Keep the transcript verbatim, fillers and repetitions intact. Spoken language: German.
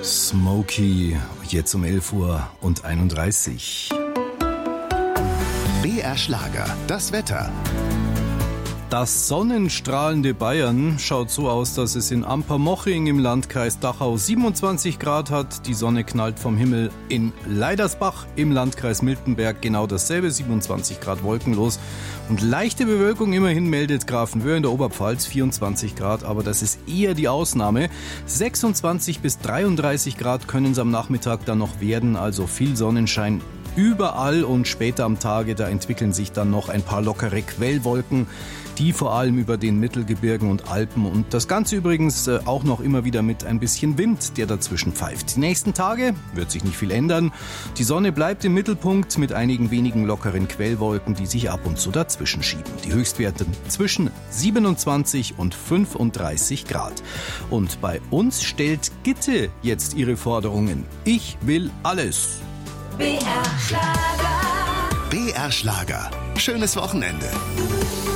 Smokey, jetzt um elf Uhr und einunddreißig. B R Schlager, das Wetter. Das sonnenstrahlende Bayern schaut so aus, dass es in Ampermoching im Landkreis Dachau siebenundzwanzig Grad hat. Die Sonne knallt vom Himmel. In Leidersbach im Landkreis Miltenberg genau dasselbe, siebenundzwanzig Grad wolkenlos. Und leichte Bewölkung immerhin meldet Grafenwöhr in der Oberpfalz, vierundzwanzig Grad, aber das ist eher die Ausnahme. sechsundzwanzig bis dreiunddreißig Grad können es am Nachmittag dann noch werden, also viel Sonnenschein überall, und später am Tage, da entwickeln sich dann noch ein paar lockere Quellwolken, die vor allem über den Mittelgebirgen und Alpen, und das Ganze übrigens auch noch immer wieder mit ein bisschen Wind, der dazwischen pfeift. Die nächsten Tage wird sich nicht viel ändern. Die Sonne bleibt im Mittelpunkt mit einigen wenigen lockeren Quellwolken, die sich ab und zu dazwischen schieben. Die Höchstwerte zwischen siebenundzwanzig und fünfunddreißig Grad. Und bei uns stellt Gitte jetzt ihre Forderungen. Ich will alles. B R Schlager. B R Schlager. Schönes Wochenende.